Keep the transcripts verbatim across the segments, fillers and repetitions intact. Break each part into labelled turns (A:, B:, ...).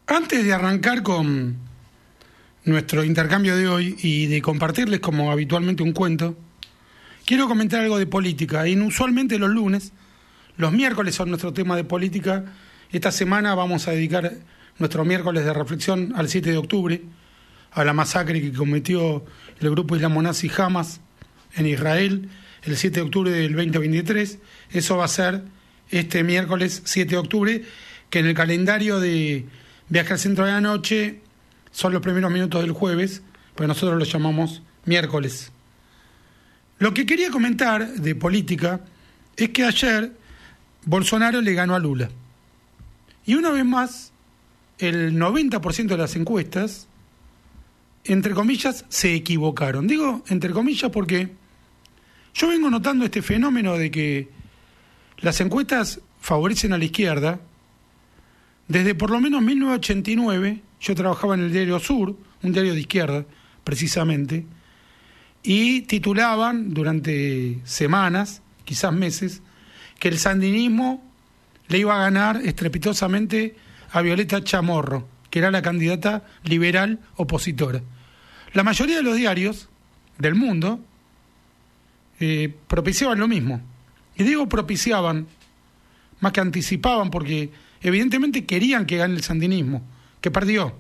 A: Antes de arrancar con nuestro intercambio de hoy y de compartirles como habitualmente un cuento, quiero comentar algo de política. Inusualmente los lunes, los miércoles son nuestro tema de política. Esta semana vamos a dedicar nuestro miércoles de reflexión al siete de octubre, a la masacre que cometió el grupo islamo-nazi Hamas en Israel el siete de octubre del veinte veintitrés. Eso va a ser este miércoles siete de octubre, que en el calendario de Viaje al Centro de la Noche son los primeros minutos del jueves, pero nosotros lo llamamos miércoles. Lo que quería comentar de política es que ayer Bolsonaro le ganó a Lula. Y una vez más, el noventa por ciento de las encuestas, entre comillas, se equivocaron. Digo entre comillas porque yo vengo notando este fenómeno de que las encuestas favorecen a la izquierda. Desde por lo menos mil novecientos ochenta y nueve, yo trabajaba en el diario Sur, un diario de izquierda, precisamente, y titulaban durante semanas, quizás meses, que el sandinismo le iba a ganar estrepitosamente a Violeta Chamorro, que era la candidata liberal opositora. La mayoría de los diarios del mundo eh, propiciaban lo mismo. Y digo propiciaban, más que anticipaban, porque evidentemente querían que gane el sandinismo, que perdió.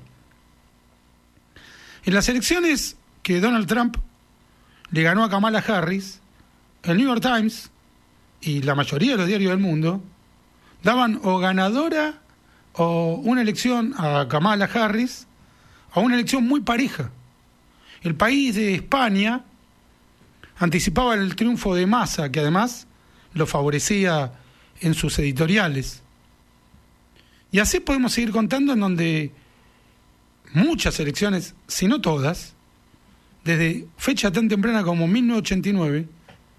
A: En las elecciones que Donald Trump le ganó a Kamala Harris, el New York Times y la mayoría de los diarios del mundo daban o ganadora o una elección a Kamala Harris, o una elección muy pareja. El País de España anticipaba el triunfo de Massa, que además lo favorecía en sus editoriales. Y así podemos seguir contando, en donde muchas elecciones, si no todas, desde fecha tan temprana como mil novecientos ochenta y nueve,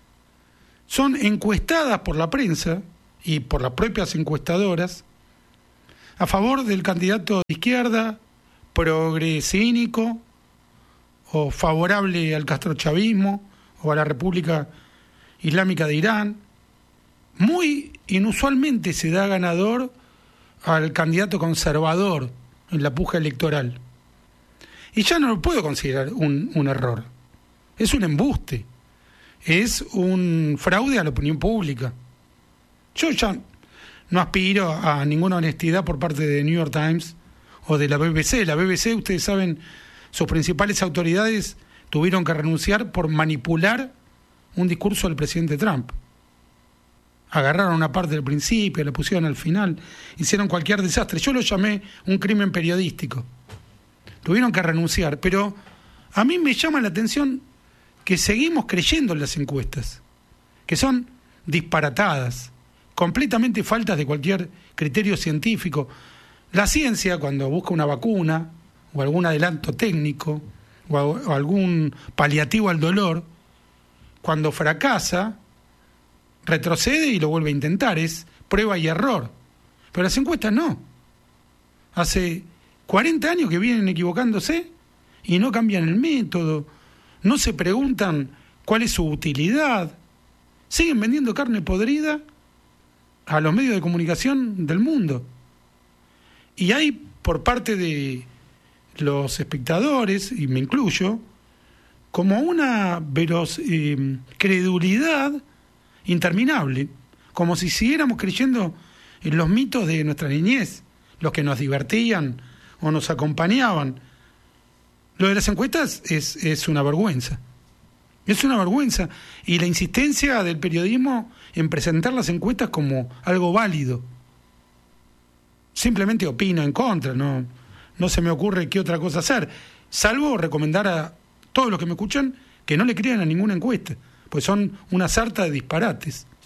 A: son encuestadas por la prensa y por las propias encuestadoras a favor del candidato de izquierda, progresínico o favorable al castrochavismo o a la República Islámica de Irán. Muy inusualmente se da ganador al candidato conservador en la puja electoral. Y ya no lo puedo considerar un, un error. Es un embuste. Es un fraude a la opinión pública. Yo ya no aspiro a ninguna honestidad por parte de New York Times o de la B B C. La B B C, ustedes saben, sus principales autoridades tuvieron que renunciar por manipular un discurso del presidente Trump. Agarraron una parte del principio, la pusieron al final, hicieron cualquier desastre. Yo lo llamé un crimen periodístico. Tuvieron que renunciar, pero a mí me llama la atención que seguimos creyendo en las encuestas, que son disparatadas, completamente faltas de cualquier criterio científico. La ciencia, cuando busca una vacuna o algún adelanto técnico o, a, o algún paliativo al dolor, cuando fracasa, retrocede y lo vuelve a intentar. Es prueba y error. Pero las encuestas no. Hace cuarenta años que vienen equivocándose y no cambian el método, no se preguntan cuál es su utilidad, siguen vendiendo carne podrida a los medios de comunicación del mundo. Y hay por parte de los espectadores, y me incluyo, como una veros, eh, credulidad interminable, como si siguiéramos creyendo en los mitos de nuestra niñez, los que nos divertían o nos acompañaban. Lo de las encuestas es, es una vergüenza. Es una vergüenza. Y la insistencia del periodismo en presentar las encuestas como algo válido. Simplemente opino en contra, no, no se me ocurre qué otra cosa hacer, salvo recomendar a todos los que me escuchan que no le crean a ninguna encuesta, pues son una sarta de disparates.